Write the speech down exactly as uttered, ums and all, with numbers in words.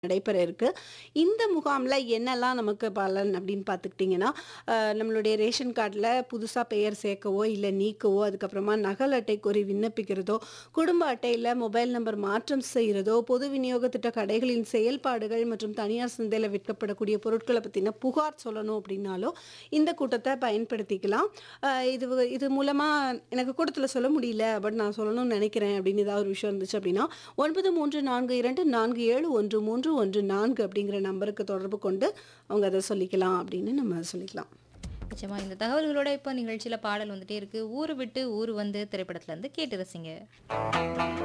நடைபெற இருக்கு. இந்த முகாம்ல என்னெல்லாம் நமக்கு பலன் அப்படின்னு பார்த்துக்கிட்டிங்கன்னா, அ நம்மளுடைய ரேஷன் கார்ட்ல புதுசா பெயர் சேர்க்கவோ, இல்ல நீக்கவோ, அதுக்கப்புறமா நகல் அட்டை கோரி விண்ணப்பிக்கிறதோ, குடும்ப அட்டையில மொபைல் நம்பர் மாற்றம் செய்றதோ, பொது விநியோக திட்ட கடைகளின் செயல்பாடுகள் மற்றும் தனியார் சந்தையில விற்கப்படக்கூடிய பொருட்கள பத்தின புகார் சொல்லணும் அப்படின்னாலோ, இந்த கூட்டத்த பயன்படுத்திக்கலாம். அ இது வ இது மூலமா எனக்கு கூட்டத்தில சொல்ல முடியல, பட் நான் சொல்லணும்னு நெனைக்கிறேன் அப்படின்னு ஏதாவது ஒரு விஷயம் இருந்துச்சு அப்படின்னா, ஒன்பது மூன்று நான்கு இரண்டு நான்கு ஏழு ஒன்று மூன்று ஒன்று நான்கு அப்படிங்கிற நம்பருக்கு தொடர்பு கொண்டு அவங்க அத சொல்லிக்கலாம் அப்படின்னு நம்ம சொல்லிக்கலாம். நிச்சயமா இந்த தகவல்களோட இப்ப நிகழ்ச்சியில பாடல் வந்துட்டே இருக்கு. ஊரு விட்டு ஊர் வந்து திரைப்படத்துல இருந்து கேட்டு ரசிங்க.